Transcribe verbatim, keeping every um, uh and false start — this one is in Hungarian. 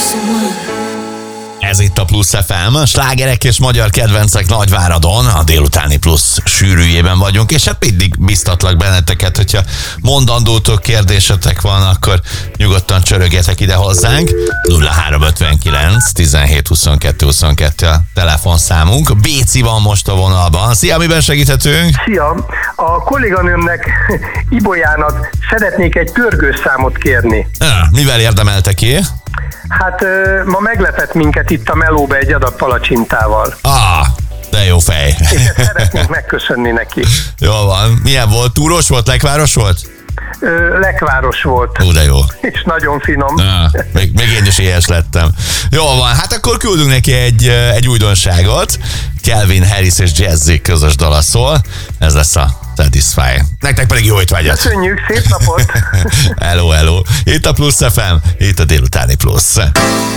Ez itt a Plusz ef em, slágerek és magyar kedvencek Nagyváradon, a délutáni Plusz sűrűjében vagyunk, és hát mindig biztatlak benneteket, hogyha mondandótok, kérdésetek van, akkor nyugodtan csörögjetek ide hozzánk. nulla három ötvenkilenc tizenhét huszonkettő huszonkettő a telefonszámunk. Béci van most a vonalban. Szia, miben segíthetünk? Szia! A kolléganőmnek, Ibolyának szeretnék egy pörgőszámot kérni. Ja, mivel érdemelte ki? Hát ma meglepett minket itt a melóba egy adag palacsintával. Ah, de jó fej. És ezt szeretnénk megköszönni neki. Jól van. Milyen volt? Túros volt? Lekváros volt? Ö, lekváros volt. Ú, de jó. És nagyon finom. Na, még, még én is éhes lettem. Jól van, hát akkor küldünk neki egy, egy újdonságot. Calvin Harris és Jazzy közös dala szól. Ez lesz a Satisfy. Nektek pedig jó étvágyat. Köszönjük, szép napot! Hello, hello. Itt a Plusz ef em, itt a délutáni Plusz.